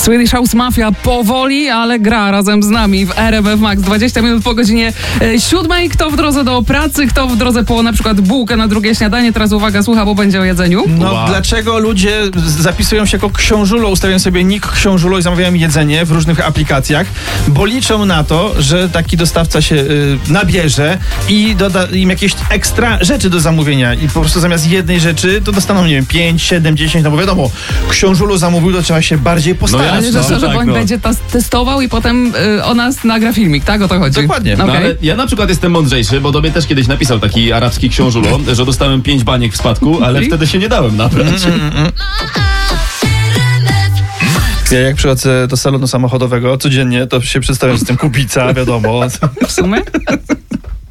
Swedish House Mafia powoli, ale gra razem z nami w RMF Max. 20 minut po godzinie 7. Kto w drodze do pracy, kto w drodze po na przykład bułkę na drugie śniadanie. Teraz uwaga, słucha, bo będzie o jedzeniu. No, dlaczego ludzie zapisują się jako książulo, ustawiają sobie nick książulo i zamawiają jedzenie w różnych aplikacjach, bo liczą na to, że taki dostawca się nabierze i doda im jakieś ekstra rzeczy do zamówienia i po prostu zamiast jednej rzeczy to dostaną, nie wiem, 5, 7, 10, no bo wiadomo, książulo zamówił, to trzeba się bardziej postarać. Ale że to, żeby on będzie testował i potem o nas nagra filmik, tak? O to chodzi. Dokładnie. Okay. No, ale ja na przykład jestem mądrzejszy, bo do mnie też kiedyś napisał taki arabski książulo, że dostałem 5 baniek w spadku, ale wtedy się nie dałem nabrać. Ja jak przychodzę do salonu samochodowego codziennie, to się przedstawiam, że jestem Kubica, wiadomo. W sumie?